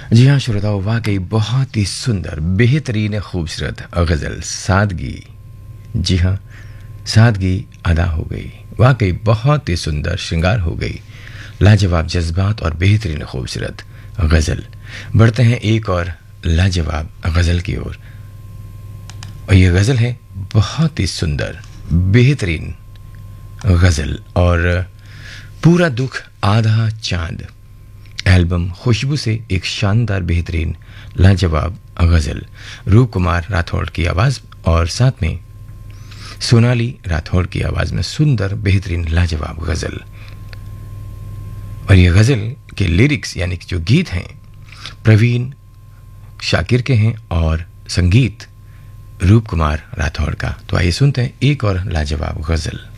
जी हाँ श्रोताओं, वाकई बहुत ही सुंदर, बेहतरीन, खूबसूरत गज़ल, सादगी। जी हाँ, सादगी अदा हो गई। वाकई बहुत ही सुंदर श्रृंगार हो गई। लाजवाब जज्बात और बेहतरीन खूबसूरत गज़ल। बढ़ते हैं एक और लाजवाब गज़ल की ओर। और ये गज़ल है बहुत ही सुंदर, बेहतरीन गज़ल और पूरा दुख आधा चांद एल्बम खुशबू से एक शानदार, बेहतरीन, लाजवाब गज़ल। रूप कुमार राठौड़ की आवाज़ और साथ में सोनाली राठौड़ की आवाज़ में सुंदर, बेहतरीन, लाजवाब गज़ल। और ये गज़ल के लिरिक्स यानी कि जो गीत हैं प्रवीण शाकिर के हैं और संगीत रूप कुमार राठौड़ का। तो आइए सुनते हैं एक और लाजवाब गज़ल।